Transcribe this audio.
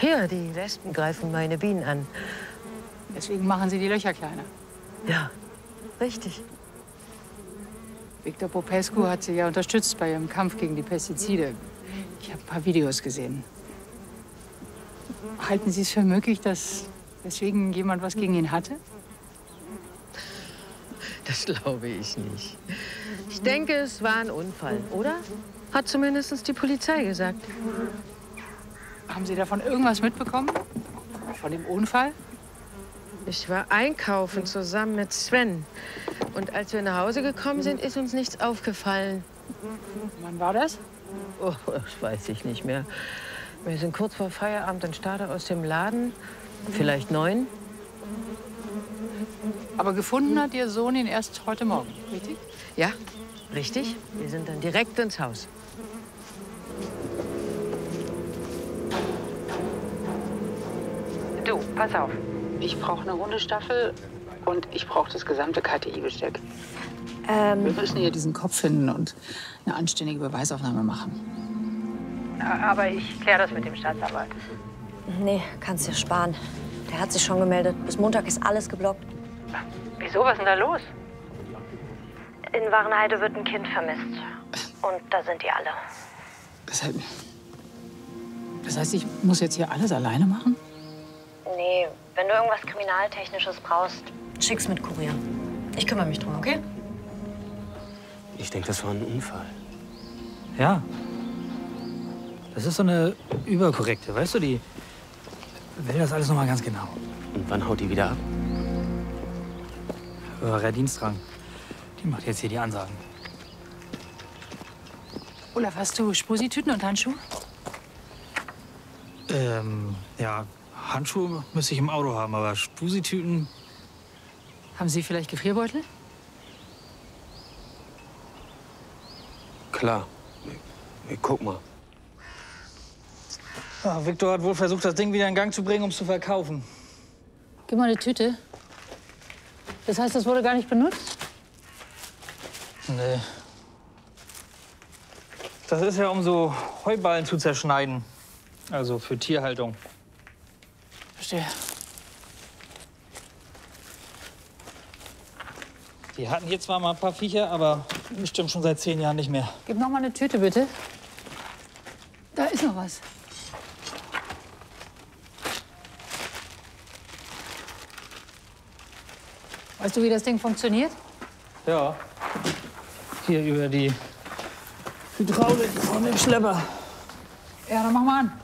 Hier, die Wespen greifen meine Bienen an. Deswegen machen sie die Löcher kleiner. Ja, richtig. Victor Popescu hat sie ja unterstützt bei ihrem Kampf gegen die Pestizide. Ich habe ein paar Videos gesehen. Halten Sie es für möglich, dass deswegen jemand was gegen ihn hatte? Das glaube ich nicht. Ich denke, es war ein Unfall, oder? Hat zumindest die Polizei gesagt. Haben Sie davon irgendwas mitbekommen? Von dem Unfall? Ich war einkaufen zusammen mit Sven. Und als wir nach Hause gekommen sind, ist uns nichts aufgefallen. Wann war das? Oh, das weiß ich nicht mehr. Wir sind kurz vor Feierabend in Stade aus dem Laden. Vielleicht 9. Aber gefunden hat Ihr Sohn ihn erst heute Morgen, richtig? Ja, richtig. Wir sind dann direkt ins Haus. Du, pass auf. Ich brauche eine Hundestaffel und ich brauche das gesamte KTI-Besteck. Wir müssen hier diesen Kopf finden und eine anständige Beweisaufnahme machen. Aber ich kläre das mit dem Staatsanwalt. Nee, kannst dir sparen. Der hat sich schon gemeldet. Bis Montag ist alles geblockt. Wieso? Was ist denn da los? In Warenheide wird ein Kind vermisst. Und da sind die alle. Das heißt, ich muss jetzt hier alles alleine machen? Nee, wenn du irgendwas Kriminaltechnisches brauchst, schick's mit Kurier. Ich kümmere mich drum, okay? Ich denke, das war ein Unfall. Ja. Das ist so eine Überkorrekte, weißt du, die will das alles noch mal ganz genau. Und wann haut die wieder ab? Höherer Dienstrang. Die macht jetzt hier die Ansagen. Olaf, hast du Spusi-Tüten und Handschuhe? Ja, Handschuhe müsste ich im Auto haben, aber Spusi-Tüten... Haben Sie vielleicht Gefrierbeutel? Klar. Guck mal. Ach, Victor hat wohl versucht, das Ding wieder in Gang zu bringen, um es zu verkaufen. Gib mal eine Tüte. Das heißt, das wurde gar nicht benutzt? Nee. Das ist ja, um so Heuballen zu zerschneiden. Also für Tierhaltung. Verstehe. Die hatten hier zwar mal ein paar Viecher, aber bestimmt schon seit 10 Jahren nicht mehr. Gib noch mal eine Tüte, bitte. Da ist noch was. Weißt du, wie das Ding funktioniert? Ja. Hier über die Hydraulik von dem Schlepper. Ja, dann mach mal an.